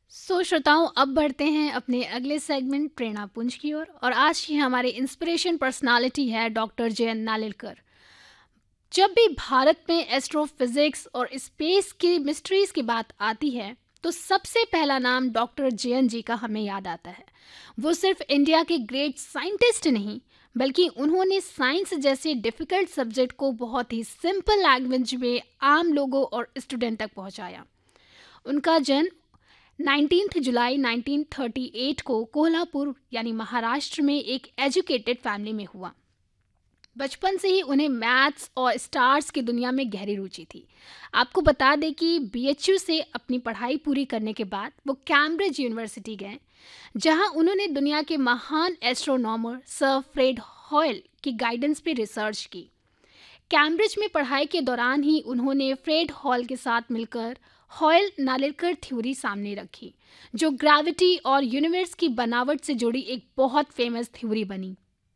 श्रोताओं, अब बढ़ते हैं अपने अगले सेगमेंट प्रेरणा पुंज की ओर। और आज की हमारी इंस्पिरेशन पर्सनालिटी है डॉक्टर जयंत नालिलकर। जब भी भारत में एस्ट्रोफिजिक्स और स्पेस की मिस्ट्रीज की बात आती है तो सबसे पहला नाम डॉक्टर जयंत जी का हमें याद आता है। वो सिर्फ इंडिया के ग्रेट साइंटिस्ट नहीं, बल्कि उन्होंने साइंस जैसे डिफिकल्ट सब्जेक्ट को बहुत ही सिंपल लैंग्वेज में आम लोगों और स्टूडेंट तक पहुंचाया। उनका जन्म 19 जुलाई 1938 को कोल्हापुर यानी महाराष्ट्र में एक एजुकेटेड फैमिली में हुआ। बचपन से ही उन्हें मैथ्स और स्टार्स की दुनिया में गहरी रुचि थी। आपको बता दें कि बीएचयू से अपनी पढ़ाई पूरी करने के बाद वो कैम्ब्रिज यूनिवर्सिटी गए, जहां उन्होंने दुनिया के महान एस्ट्रोनॉमर सर फ्रेड हॉयल की गाइडेंस पे रिसर्च की। कैम्ब्रिज में पढ़ाई के दौरान ही उन्होंने फ्रेड हॉल के साथ मिलकर हॉयल नालिलकर थ्योरी सामने रखी, जो ग्रेविटी और यूनिवर्स की बनावट से जुड़ी एक बहुत फेमस थ्योरी बनी।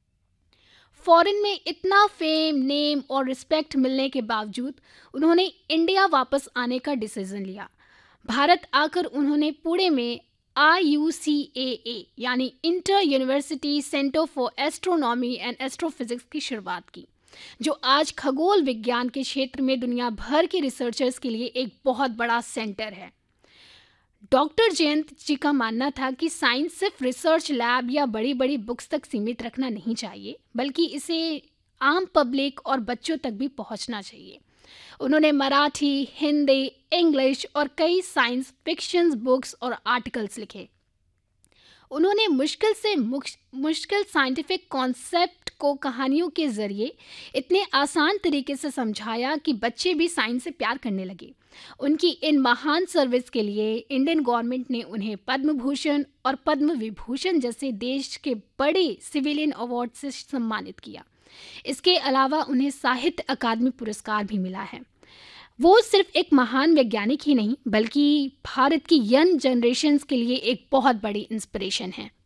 फॉरेन में इतना फेम, नेम और रिस्पेक्ट मिलने के बावजूद उन्होंने इंडिया वापस आने का डिसीजन लिया। भारत आकर उन्होंने पुणे में IUCAA यानी inter university centre for astronomy and astrophysics की शुरुआत की, जो आज खगोल विज्ञान के क्षेत्र में दुनिया भर के रिसर्चर्स के लिए एक बहुत बड़ा सेंटर है। डॉक्टर जयंत जी का मानना था कि साइंस सिर्फ रिसर्च लैब या बड़ी बड़ी बुक्स तक सीमित रखना नहीं चाहिए, बल्कि इसे आम पब्लिक और बच्चों तक भी पहुंचना चाहिए। उन्होंने मराठी, हिंदी, इंग्लिश और कई साइंस फिक्शन बुक्स और आर्टिकल्स लिखे। उन्होंने मुश्किल साइंटिफिक कॉन्सेप्ट को कहानियों के जरिए इतने आसान तरीके से समझाया कि बच्चे भी साइंस से प्यार करने लगे। उनकी इन महान सर्विस के लिए इंडियन गवर्नमेंट ने उन्हें पद्म भूषण और पद्म विभूषण जैसे देश के बड़े सिविलियन अवार्ड से सम्मानित किया। इसके अलावा उन्हें साहित्य अकादमी पुरस्कार भी मिला है। वो सिर्फ एक महान वैज्ञानिक ही नहीं, बल्कि भारत की यंग जनरेशन्स के लिए एक बहुत बड़ी इंस्पिरेशन है।